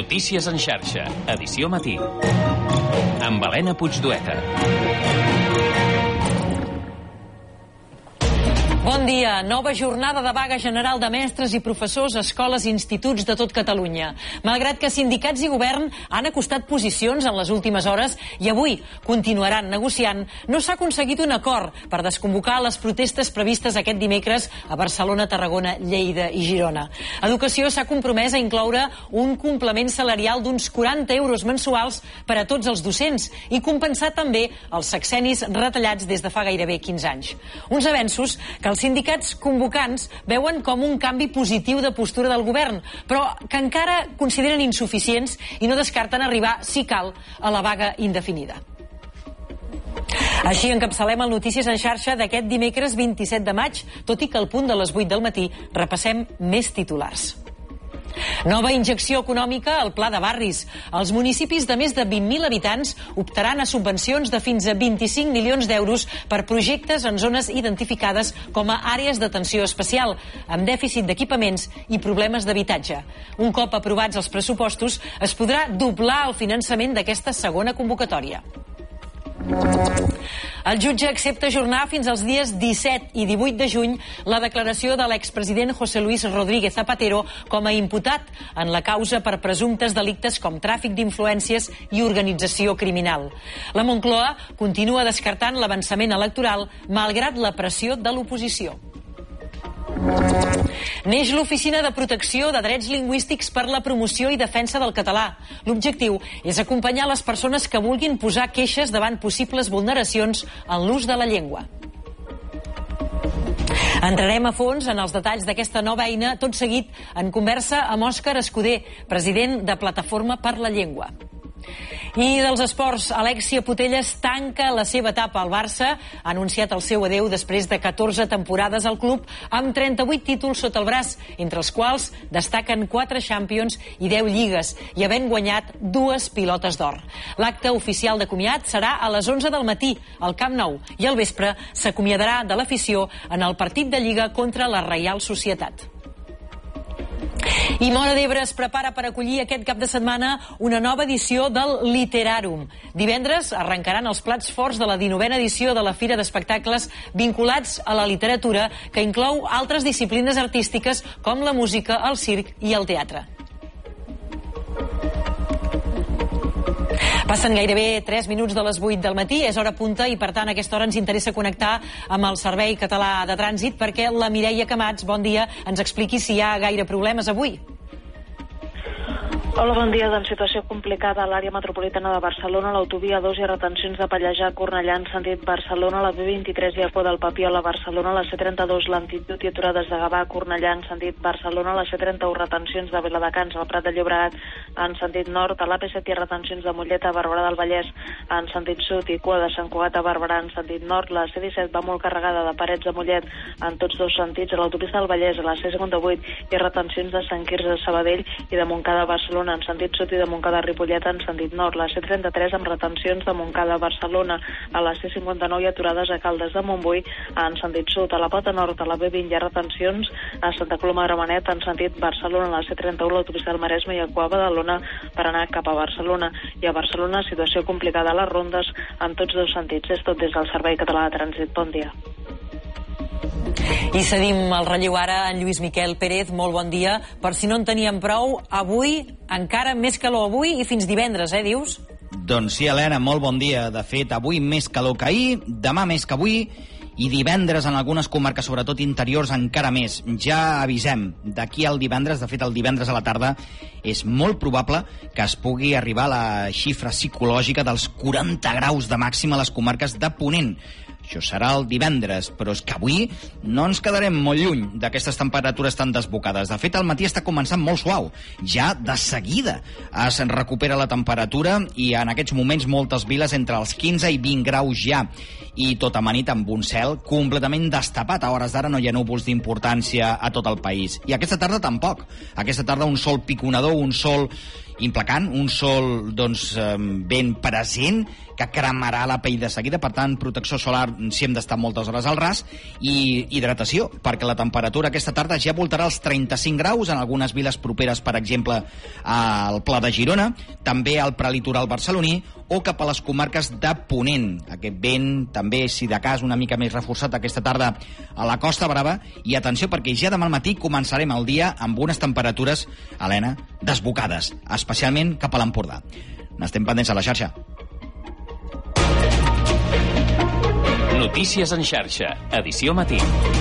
Notícies en xarxa, edició matí. Amb Helena Puigdueta. Bon dia. Nova jornada de vaga general de mestres i professors a escoles i instituts de tot Catalunya. Malgrat que sindicats i govern han acostat posicions en les últimes hores i avui continuaran negociant, no s'ha aconseguit un acord per desconvocar les protestes previstes aquest dimecres a Barcelona, Tarragona, Lleida i Girona. Educació s'ha compromès a incloure un complement salarial d'uns 40 euros mensuals per a tots els docents i compensar també els sexennis retallats des de fa gairebé 15 anys. Uns avenços que els sindicats convocants veuen com un canvi positiu de postura del govern, però que encara consideren insuficients i no descarten arribar, si cal, a la vaga indefinida. Així encapçalem el Notícies en xarxa d'aquest dimecres 27 de maig, tot i que al punt de les 8 del matí repassem més titulars. Nova injecció econòmica al Pla de Barris. Els municipis de més de 20.000 habitants optaran a subvencions de fins a 25 milions d'euros per projectes en zones identificades com a àrees d'atenció especial, amb dèficit d'equipaments i problemes d'habitatge. Un cop aprovats els pressupostos, es podrà doblar el finançament d'aquesta segona convocatòria. El jutge accepta ajornar fins als dies 17 i 18 de juny la declaració de l'expresident José Luis Rodríguez Zapatero com a imputat en la causa per presumptes delictes com tràfic d'influències i organització criminal. La Moncloa continua descartant l'avançament electoral malgrat la pressió de l'oposició. Neix l'Oficina de Protecció de Drets Lingüístics per la Promoció i Defensa del Català. L'objectiu és acompanyar les persones que vulguin posar queixes davant possibles vulneracions en l'ús de la llengua. Entrarem a fons en els detalls d'aquesta nova eina, tot seguit en conversa amb Òscar Escudé, president de Plataforma per la Llengua. I dels esports, Alexia Putellas tanca la seva etapa al Barça, ha anunciat el seu adeu després de 14 temporades al club amb 38 títols sota el braç, entre els quals destaquen 4 Champions i 10 lligues i havent guanyat 2 pilotes d'or. L'acte oficial de comiat serà a les 11 del matí al Camp Nou i al vespre s'acomiadarà de l'afició en el partit de Lliga contra la Reial Societat. I Móra d'Ebre es prepara per acollir aquest cap de setmana una nova edició del Literàrum. Divendres arrencaran els plats forts de la 19a edició de la Fira d'Espectacles vinculats a la literatura, que inclou altres disciplines artístiques com la música, el circ i el teatre. Passen gairebé 3 minuts de les 8 del matí, és hora punta i per tant a aquesta hora ens interessa connectar amb el Servei Català de Trànsit perquè la Mireia Camats, bon dia, ens expliqui si hi ha gaire problemes avui. Hola, bon dia. En situació complicada a l'àrea metropolitana de Barcelona, a l'autovia 2 hi ha retencions de Pallejà a Cornellà en sentit Barcelona, a la B23 hi ha por del Papiol a Barcelona, a la C32 l'Altitud i aturades de Gavà a Cornellà en sentit Barcelona, a la C31 retencions de Viladecans al Prat de Llobregat en sentit nord, a l'AP7 hi ha retencions de Mollet a Barberà del Vallès en sentit sud i cua de Sant Cugat a Barberà en sentit nord, la C17 va molt carregada de Parets a Mollet en tots dos sentits, a l'autopista del Vallès, a la C58 hi ha retencions de Sant Quirze a Sabadell i de Montcada a Barcelona en sentit sud i de Montcada a Ripollet en sentit nord, la C33 amb retencions de Montcada a Barcelona, a la C59 hi ha aturades a Caldes de Montbui en sentit sud, a la Pota Nord, a la B20 hi ha retencions a Santa Coloma de Gramenet en sentit Barcelona, a la C31 l'autopista del Maresme i a Cua Badalona per anar cap a Barcelona, i a Barcelona situació complicada a les rondes en tots dos sentits. És tot des del Servei Català de Trànsit. Bon dia. I cedim el relleu ara en Lluís Miquel Pérez. Molt bon dia. Per si no en teníem prou, avui encara més calor avui i fins divendres, dius? Doncs sí, Helena, molt bon dia. De fet, avui més calor que ahir, demà més que avui i divendres en algunes comarques, sobretot interiors, encara més. Ja avisem, d'aquí al divendres, de fet el divendres a la tarda, és molt probable que es pugui arribar a la xifra psicològica dels 40 graus de màxima a les comarques de Ponent. Això serà el divendres, però és que avui no ens quedarem molt lluny d'aquestes temperatures tan desbocades. De fet, el matí està començant molt suau. Ja de seguida es recupera la temperatura i en aquests moments moltes viles entre els 15 i 20 graus ja. I tot amanit amb un cel completament destapat. A hores d'ara no hi ha núvols d'importància a tot el país. I aquesta tarda tampoc. Aquesta tarda un sol piconador, un sol implacant, un sol ben present, que cremarà la pell de seguida. Per tant, protecció solar si hem d'estar moltes hores al ras, i hidratació, perquè la temperatura aquesta tarda ja voltarà els 35 graus en algunes viles properes, per exemple, al Pla de Girona, també al prelitoral barceloní o cap a les comarques de Ponent. Aquest vent també, si de cas, una mica més reforçat aquesta tarda a la Costa Brava. I atenció, perquè ja demà al matí començarem el dia amb unes temperatures, Helena, desbocades, especialment cap a l'Empordà. N'estem pendents a la xarxa. Notícies en xarxa, edició matí.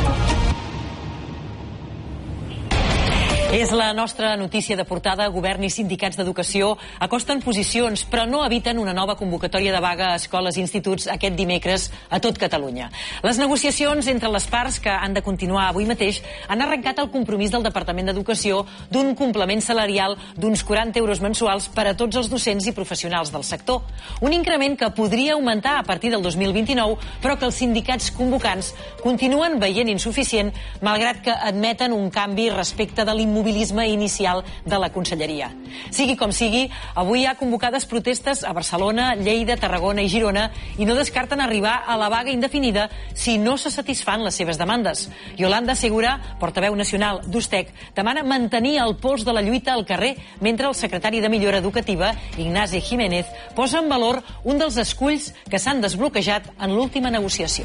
És la nostra notícia de portada. Govern i sindicats d'educació acosten posicions, però no eviten una nova convocatòria de vaga a escoles i instituts aquest dimecres a tot Catalunya. Les negociacions entre les parts, que han de continuar avui mateix, han arrencat el compromís del Departament d'Educació d'un complement salarial d'uns 40 euros mensuals per a tots els docents i professionals del sector. Un increment que podria augmentar a partir del 2029, però que els sindicats convocants continuen veient insuficient, malgrat que admeten un canvi respecte de l'immobilisme inicial de la Conselleria. Sigui com sigui, avui hi ha convocades protestes a Barcelona, Lleida, Tarragona i Girona i no descarten arribar a la vaga indefinida si no se satisfan les seves demandes. Yolanda Segura, portaveu nacional d'Ustec, demana mantenir el pols de la lluita al carrer, mentre el secretari de Millora Educativa, Ignasi Jiménez, posa en valor un dels esculls que s'han desbloquejat en l'última negociació.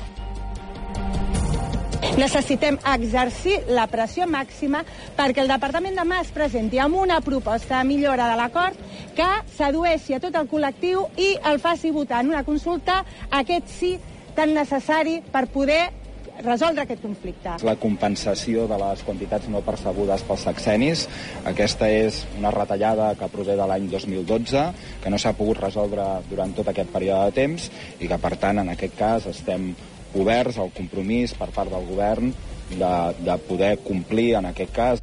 Necessitem exercir la pressió màxima perquè el Departament demà es presenti amb una proposta de millora de l'acord que sedueixi a tot el col·lectiu i el faci votar en una consulta aquest sí tan necessari per poder resoldre aquest conflicte. La compensació de les quantitats no percebudes pels sexennis. Aquesta és una retallada que prové de l'any 2012, que no s'ha pogut resoldre durant tot aquest període de temps i que, per tant, en aquest cas estem oberts al compromís per part del govern de poder complir en aquest cas.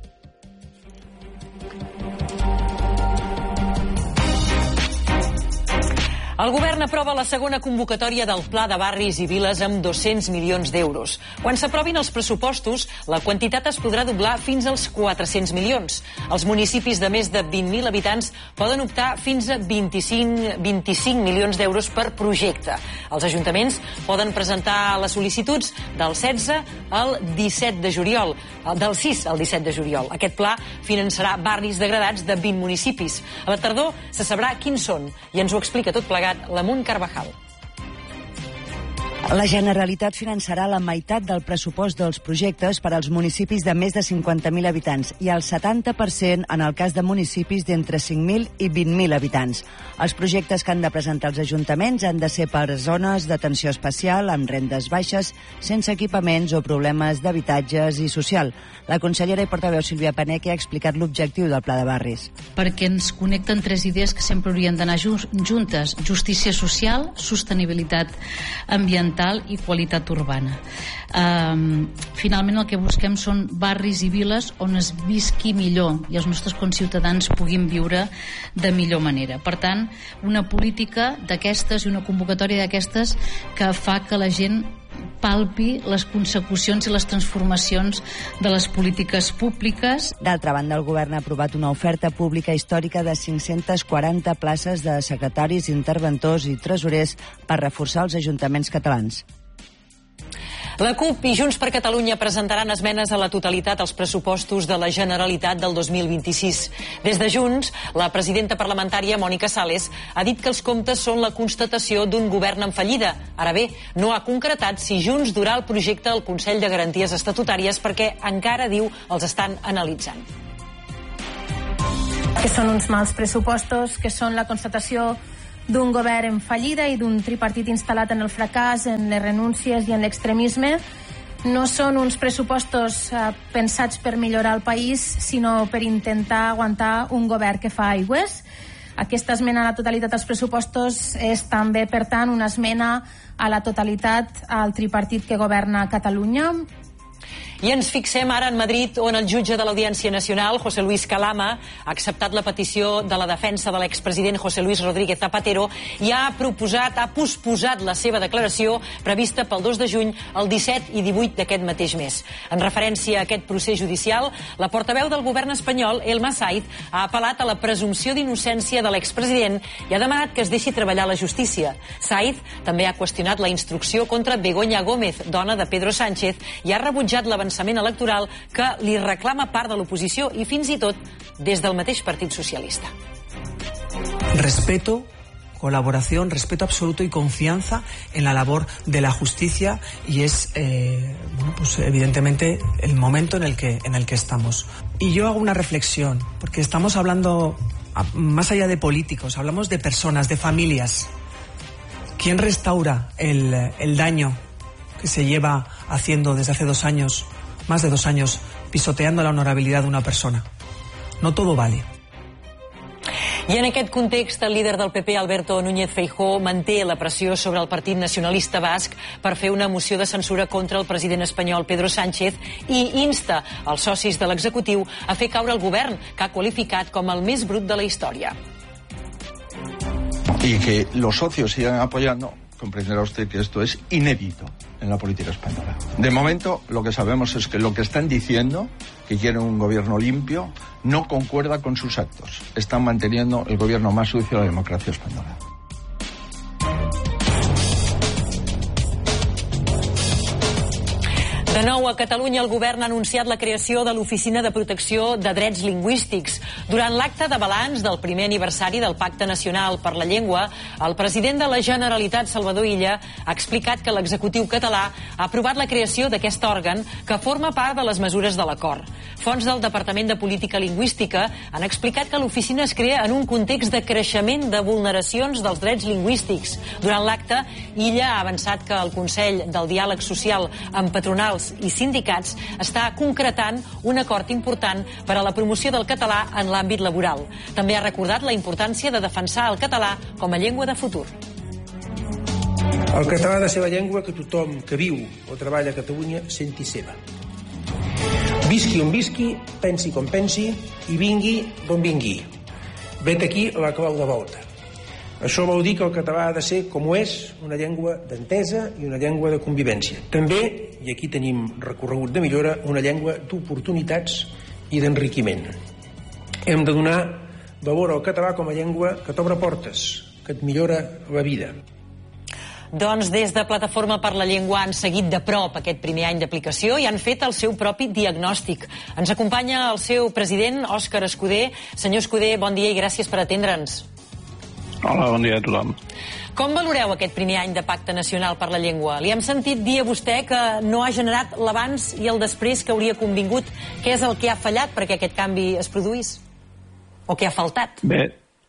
El govern aprova la segona convocatòria del Pla de Barris i Viles amb 200 milions d'euros. Quan s'aprovin els pressupostos, la quantitat es podrà doblar fins als 400 milions. Els municipis de més de 20.000 habitants poden optar fins a 25 milions d'euros per projecte. Els ajuntaments poden presentar les sol·licituds del 16 al 17 de juliol, del 6 al 17 de juliol. Aquest pla finançarà barris degradats de 20 municipis. A la tardor se sabrà quins són i ens ho explica tot plegat l'Amunt Carvajal. La Generalitat finançarà la meitat del pressupost dels projectes per als municipis de més de 50.000 habitants i el 70% en el cas de municipis d'entre 5.000 i 20.000 habitants. Els projectes que han de presentar els ajuntaments han de ser per zones d'atenció especial, amb rendes baixes, sense equipaments o problemes d'habitatges i social. La consellera i portaveu Sílvia Paneque ha explicat l'objectiu del Pla de Barris. Perquè ens connecten tres idees que sempre haurien d'anar juntes: justícia social, sostenibilitat ambiental i qualitat urbana. Finalment el que busquem són barris i viles on es visqui millor i els nostres conciutadans puguin viure de millor manera. Per tant, una política d'aquestes i una convocatòria d'aquestes que fa que la gent palpi les consecucions i les transformacions de les polítiques públiques. D'altra banda, el govern ha aprovat una oferta pública històrica de 540 places de secretaris, interventors i tresorers per reforçar els ajuntaments catalans. La CUP i Junts per Catalunya presentaran esmenes a la totalitat als pressupostos de la Generalitat del 2026. Des de Junts, la presidenta parlamentària, Mònica Sales, ha dit que els comptes són la constatació d'un govern en fallida. Ara bé, no ha concretat si Junts durà el projecte al Consell de Garanties Estatutàries perquè encara, diu, els estan analitzant. Que són uns mals pressupostos, que són la constatació d'un govern en fallida i d'un tripartit instal·lat en el fracàs, en les renúncies i en l'extremisme. No són uns pressupostos pensats per millorar el país, sinó per intentar aguantar un govern que fa aigües. Aquesta esmena a la totalitat als pressupostos és també, per tant, una esmena a la totalitat al tripartit que governa Catalunya. I ens fixem ara en Madrid, on el jutge de l'Audiència Nacional, José Luis Calama, ha acceptat la petició de la defensa de l'expresident José Luis Rodríguez Zapatero i ha posposat la seva declaració prevista pel 2 de juny, el 17 i 18 d'aquest mateix mes. En referència a aquest procés judicial, la portaveu del govern espanyol, Elma Saiz, ha apel·lat a la presumpció d'innocència de l'expresident i ha demanat que es deixi treballar la justícia. Saiz també ha qüestionat la instrucció contra Begoña Gómez, dona de Pedro Sánchez, i ha rebutjat l'avançament electoral que li reclama part de l'oposició i fins i tot des del mateix Partit Socialista. Respeto, colaboración, respeto absoluto y confianza en la labor de la justicia y es, evidentemente, el momento en el que estamos. Y yo hago una reflexión, porque estamos hablando, más allá de políticos, hablamos de personas, de familias. ¿Quién restaura el daño que se lleva haciendo desde hace 2 años, más de 2 años, pisoteando la honorabilidad de una persona? No todo vale. I en aquest context, el líder del PP, Alberto Núñez Feijóo, manté la pressió sobre el Partit Nacionalista Basc per fer una moció de censura contra el president espanyol Pedro Sánchez i insta els socis de l'executiu a fer caure el govern, que ha qualificat com el més brut de la història. Y que los socios sigan apoyando, comprenderá usted que esto es inédito en la política española. De momento, lo que sabemos es que lo que están diciendo, que quieren un gobierno limpio, no concuerda con sus actos. Están manteniendo el gobierno más sucio de la democracia española. De nou, a Catalunya, el govern ha anunciat la creació de l'Oficina de Protecció de Drets Lingüístics. Durant l'acte de balanç del primer aniversari del Pacte Nacional per la Llengua, el president de la Generalitat, Salvador Illa, ha explicat que l'executiu català ha aprovat la creació d'aquest òrgan que forma part de les mesures de l'acord. Fonts del Departament de Política Lingüística han explicat que l'oficina es crea en un context de creixement de vulneracions dels drets lingüístics. Durant l'acte, Illa ha avançat que el Consell del Diàleg Social amb patronals i sindicats està concretant un acord important per a la promoció del català en l'àmbit laboral. També ha recordat la importància de defensar el català com a llengua de futur. El català ha de ser la llengua que tothom que viu o treballa a Catalunya senti seva. Visqui on visqui, pensi com pensi i vingui d'on vingui. Vet aquí la clau de volta. Això vol dir que el català ha de ser, com ho és, una llengua d'entesa i una llengua de convivència. També, i aquí tenim recorregut de millora, una llengua d'oportunitats i d'enriquiment. Hem de donar valor al català com a llengua que t'obre portes, que et millora la vida. Doncs des de Plataforma per la Llengua han seguit de prop aquest primer any d'aplicació i han fet el seu propi diagnòstic. Ens acompanya el seu president, Òscar Escudé. Senyor Escudé, bon dia i gràcies per atendre'ns. Hola, bon dia a tothom. Com valoreu aquest primer any de Pacte Nacional per la Llengua? Li hem sentit dir a vostè que no ha generat l'abans i el després que hauria convingut. Què és el que ha fallat perquè aquest canvi es produís? O què ha faltat? Bé,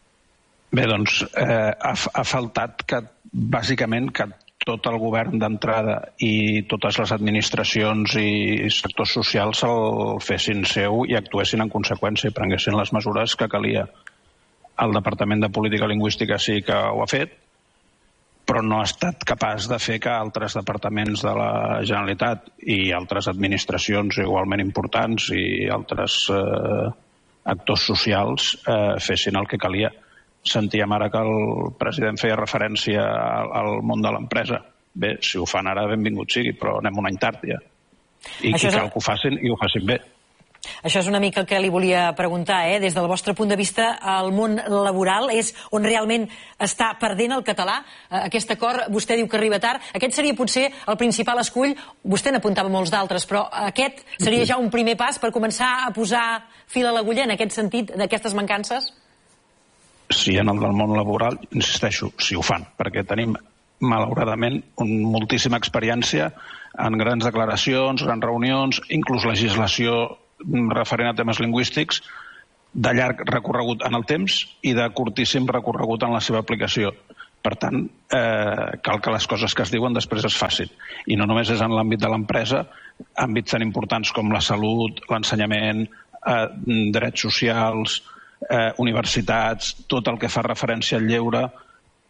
doncs ha faltat que, bàsicament, que tot el govern d'entrada i totes les administracions i sectors socials el fessin seu i actuessin en conseqüència i prenguessin les mesures que calia. El Departament de Política Lingüística sí que ho ha fet, però no ha estat capaç de fer que altres departaments de la Generalitat i altres administracions igualment importants i altres actors socials fessin el que calia. Sentíem ara que el president feia referència al món de l'empresa. Bé, si ho fan ara, benvingut sigui, però anem un any tard ja. I cal que ho facin i ho facin bé. Això és una mica el que li volia preguntar, Des del vostre punt de vista, el món laboral és on realment està perdent el català? Aquest acord, vostè diu que arriba tard. Aquest seria potser el principal escull. Vostè n'apuntava molts d'altres, però aquest seria ja un primer pas per començar a posar fil a l'agulla en aquest sentit d'aquestes mancances? Sí, en el del món laboral, insisteixo, si ho fan, perquè tenim, malauradament, moltíssima experiència en grans declaracions, grans reunions, inclús legislació referent a temes lingüístics, de llarg recorregut en el temps i de curtíssim recorregut en la seva aplicació. Per tant, cal que les coses que es diuen després es facin. I no només és en l'àmbit de l'empresa, àmbits tan importants com la salut, l'ensenyament, drets socials, universitats, tot el que fa referència al lleure,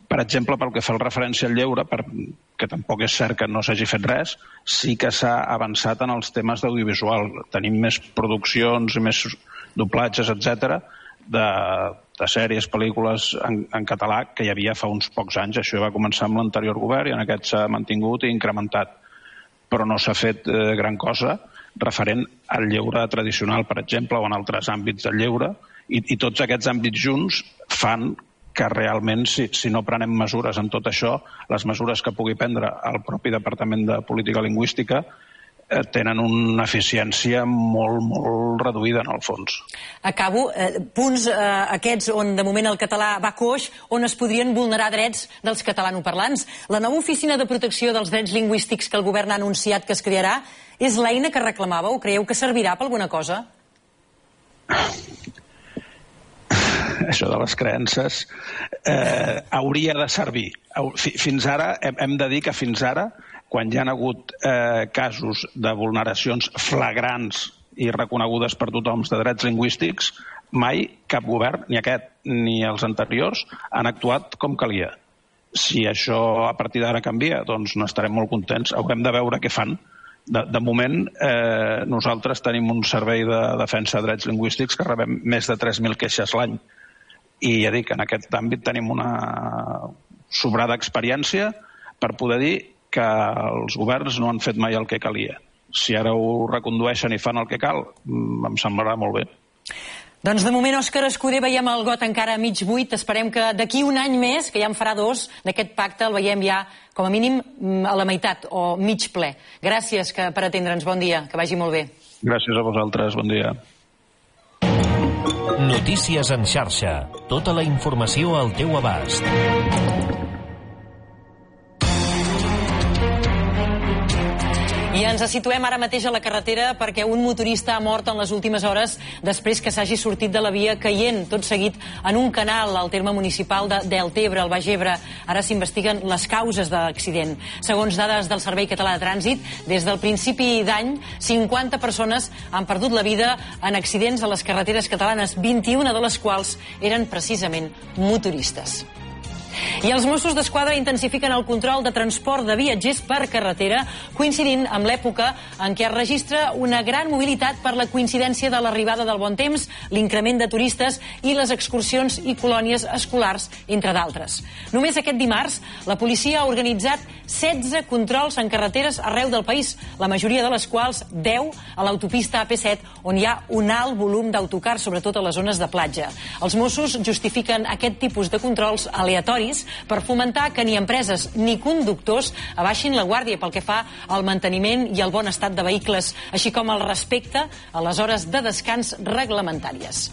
Per exemple, pel que fa referència al lleure, que tampoc és cert que no s'hagi fet res, sí que s'ha avançat en els temes d'audiovisual. Tenim més produccions i més doblatges, etc., de sèries, pel·lícules en català que hi havia fa uns pocs anys. Això va començar amb l'anterior govern i en aquest s'ha mantingut i incrementat. Però no s'ha fet gran cosa referent al lleure tradicional, per exemple, o en altres àmbits del lleure, i tots aquests àmbits junts fan que realment, si no prenem mesures en tot això, les mesures que pugui prendre el propi Departament de Política Lingüística tenen una eficiència molt, molt reduïda en el fons. Acabo. Punts aquests on de moment el català va coix, on es podrien vulnerar drets dels catalanoparlants. La nova Oficina de Protecció dels Drets Lingüístics que el govern ha anunciat que es crearà és l'eina que reclamàveu? Creieu que servirà per alguna cosa? Això de les creences hauria de servir. Fins ara, hem de dir que fins ara, quan hi ha hagut casos de vulneracions flagrants i reconegudes per tothom de drets lingüístics, mai cap govern, ni aquest ni els anteriors, han actuat com calia. Si això a partir d'ara canvia, doncs n'estarem molt contents. Haurem de veure què fan. De moment, nosaltres tenim un servei de defensa de drets lingüístics que rebem més de 3.000 queixes l'any. I ja dic, en aquest àmbit tenim una sobrada experiència per poder dir que els governs no han fet mai el que calia. Si ara ho recondueixen i fan el que cal, em semblarà molt bé. Doncs de moment, Òscar Escudé, veiem el got encara a mig buit. Esperem que d'aquí un any més, que ja en farà 2, d'aquest pacte el veiem ja, com a mínim, a la meitat o mig ple. Gràcies per atendre'ns. Bon dia, que vagi molt bé. Gràcies a vosaltres, bon dia. Notícies en xarxa. Tota la informació al teu abast. I ens situem ara mateix a la carretera perquè un motorista ha mort en les últimes hores després que s'hagi sortit de la via caient tot seguit en un canal al terme municipal de Deltebre, al Baix Ebre. Ara s'investiguen les causes de l'accident. Segons dades del Servei Català de Trànsit, des del principi d'any, 50 persones han perdut la vida en accidents a les carreteres catalanes, 21 de les quals eren precisament motoristes. I els Mossos d'Esquadra intensifiquen el control de transport de viatgers per carretera, coincidint amb l'època en què es registra una gran mobilitat per la coincidència de l'arribada del bon temps, l'increment de turistes i les excursions i colònies escolars, entre d'altres. Només aquest dimarts, la policia ha organitzat 16 controls en carreteres arreu del país, la majoria de les quals 10 a l'autopista AP7, on hi ha un alt volum d'autocars, sobretot a les zones de platja. Els Mossos justifiquen aquest tipus de controls aleatoris per fomentar que ni empreses ni conductors abaixin la guàrdia pel que fa al manteniment i al bon estat de vehicles, així com el respecte a les hores de descans reglamentàries.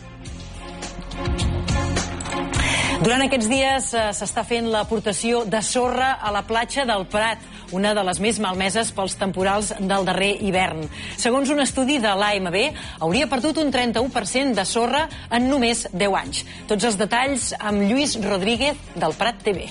Durant aquests dies s'està fent l'aportació de sorra a la platja del Prat, una de les més malmeses pels temporals del darrer hivern. Segons un estudi de l'AMB, hauria perdut un 31% de sorra en només 10 anys. Tots els detalls amb Lluís Rodríguez, del Prat TV.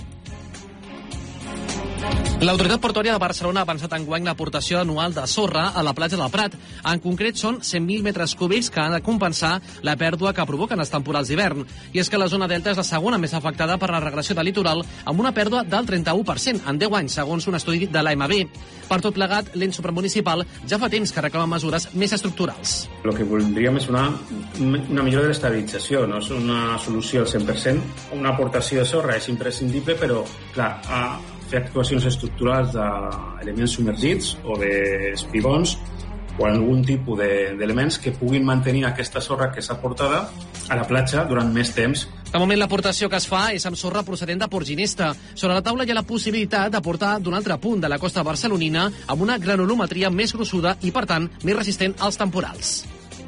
L'Autoritat Portuària de Barcelona ha avançat enguany l'aportació anual de sorra a la platja del Prat. En concret, són 100.000 metres cúbics que han de compensar la pèrdua que provoquen els temporals d'hivern. I és que la zona delta és la segona més afectada per la regressió del litoral, amb una pèrdua del 31% en 10 anys, segons un estudi de l'AMB. Per tot plegat, l'ens supramunicipal ja fa temps que reclama mesures més estructurals. El que voldríem és una millora de l'estabilització, no és una solució al 100%. Una aportació de sorra és imprescindible, però, clar, fer actuacions estructurals d'elements submergits o d'espigons o algun tipus d'elements que puguin mantenir aquesta sorra que s'ha portada a la platja durant més temps. De moment, l'aportació que es fa és amb sorra procedent de Port Ginesta. Sobre la taula hi ha la possibilitat d'aportar d'un altre punt de la costa barcelonina amb una granulometria més grossuda i, per tant, més resistent als temporals.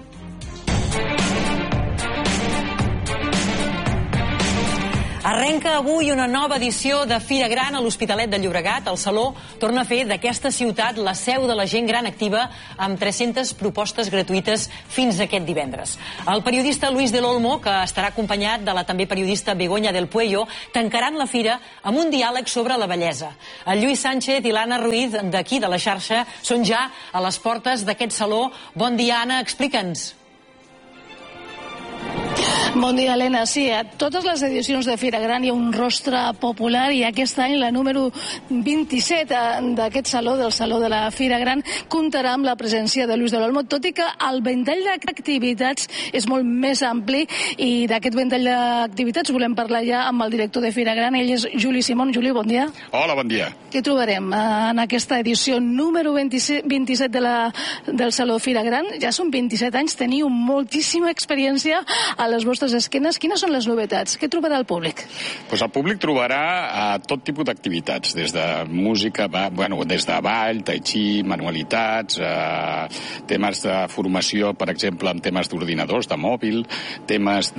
Arrenca avui una nova edició de Fira Gran a l'Hospitalet de Llobregat. El Saló torna a fer d'aquesta ciutat la seu de la gent gran activa amb 300 propostes gratuïtes fins aquest divendres. El periodista Luis del Olmo, que estarà acompanyat de la també periodista Begoña del Puello, tancaran la fira amb un diàleg sobre la bellesa. El Lluís Sánchez i l'Anna Ruiz, d'aquí de la xarxa, són ja a les portes d'aquest saló. Bon dia, Anna, explica'ns. Bon dia, Helena. Sí, a totes les edicions de Fira Gran hi ha un rostre popular i aquest any la número 27 d'aquest saló, del Saló de la Fira Gran, comptarà amb la presència de Luis de l'Olmo, tot i que el ventall d'activitats és molt més ampli i d'aquest ventall d'activitats volem parlar ja amb el director de Fira Gran. Ell és Juli Simón. Juli, bon dia. Hola, bon dia. Què trobarem en aquesta edició número 27 del Saló Fira Gran? Ja són 27 anys, teniu moltíssima experiència a les vostres esquenes. Quines són les novetats? Què trobarà el públic? Pues el públic trobarà tot tipus d'activitats, des de música, des de ball, tai chi, manualitats, temes de formació, per exemple, en temes d'ordinadors, de mòbil, temes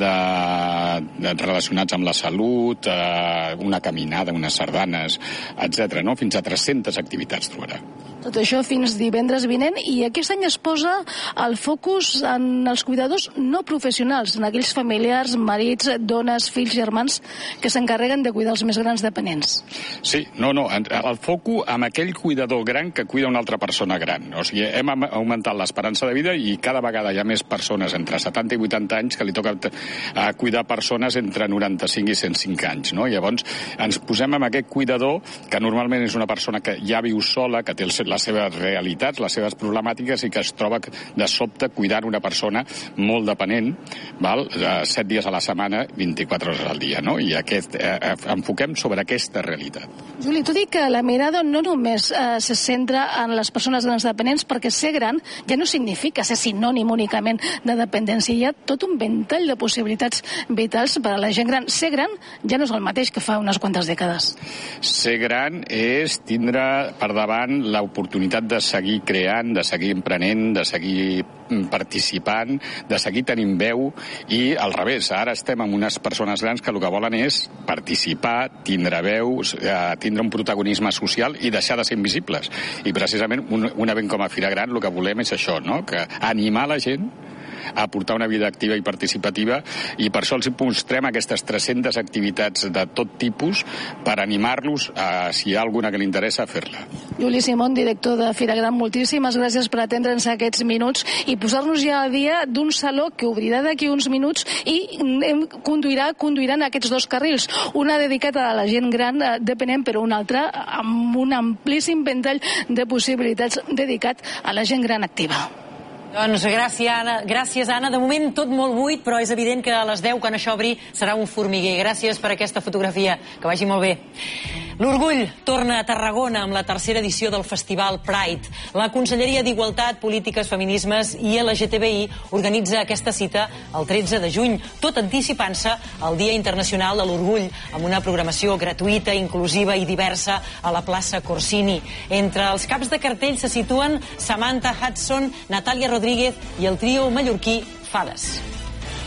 relacionats amb la salut, una caminada, unes sardanes, etc. Fins a 300 activitats trobarà. Tot això fins divendres vinent, i aquest any es posa el focus en els cuidadors no professionals, en aquells familiars, marits, dones, fills, germans, que s'encarreguen de cuidar els més grans dependents. Sí, el focus amb aquell cuidador gran que cuida una altra persona gran. O sigui, hem augmentat l'esperança de vida i cada vegada hi ha més persones entre 70 i 80 anys que li toca cuidar persones entre 95 i 105 anys. No? Llavors, ens posem amb aquest cuidador, que normalment és una persona que ja viu sola, que té les seves realitats, les seves problemàtiques i que es troba de sobte cuidant una persona molt dependent, 7 dies a la setmana, 24 hores al dia. No? I enfoquem sobre aquesta realitat. Juli, tu dic que la mirada no només se centra en les persones grans dependents, perquè ser gran ja no significa ser sinònim únicament de dependència. Hi ha tot un ventall de possibilitats vitals per a la gent gran. Ser gran ja no és el mateix que fa unes quantes dècades. Ser gran és tindre per davant l'oportunitat de seguir creant, de seguir emprenent, de seguir participant, de seguir tenint veu, i al revés, ara estem amb unes persones grans que el que volen és participar, tindre veu, tindre un protagonisme social i deixar de ser invisibles. I precisament un event com a Fira Gran el que volem és això, no? Que animar la gent a portar una vida activa i participativa, i per això els mostrem aquestes 300 activitats de tot tipus per animar-los, si hi ha alguna que li interessa, a fer-la. Juli Simón, director de Fira Gran, moltíssimes gràcies per atendre'ns aquests minuts i posar-nos ja a dia d'un saló que obrirà d'aquí uns minuts i conduiran aquests dos carrils, una dedicat a la gent gran dependent, però una altra amb un amplíssim ventall de possibilitats dedicat a la gent gran activa. Doncs gràcies, Anna. De moment tot molt buit, però és evident que a les 10, quan això obri, serà un formiguer. Gràcies per aquesta fotografia. Que vagi molt bé. L'Orgull torna a Tarragona amb la tercera edició del Festival Pride. La Conselleria d'Igualtat, Polítiques, Feminismes i LGTBI organitza aquesta cita el 13 de juny, tot anticipant-se al Dia Internacional de l'Orgull, amb una programació gratuïta, inclusiva i diversa a la plaça Corsini. Entre els caps de cartell se situen Samantha Hudson, Natàlia Rodríguez i el trio mallorquí Fades.